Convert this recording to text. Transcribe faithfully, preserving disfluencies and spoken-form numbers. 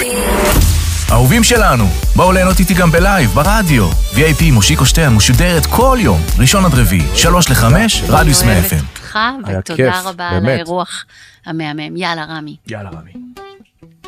אהובים שלנו, בואו ליהנות איתי גם בלייב, ברדיו. וי איי פי מושיקו שטרן משודרת כל יום, ראשון עד רביעי, שלוש לחמש, רדיוס מאה אף אם. ותודה רבה על האירוח המהמם. יאללה רמי. יאללה רמי.